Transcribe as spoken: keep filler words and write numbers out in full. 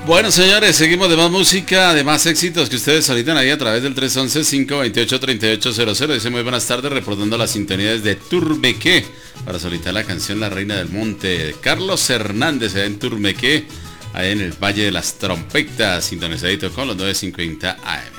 Bueno, señores, seguimos de más música, de más éxitos que ustedes solitan ahí a través del tres once, cinco veintiocho, treinta y ocho cero cero. Dice muy buenas tardes, reportando las sintonías de Turmequé para solitar la canción La Reina del Monte. Carlos Hernández allá en Turmequé, ahí en el Valle de las Trompetas, sintonizadito con los novecientos cincuenta A M.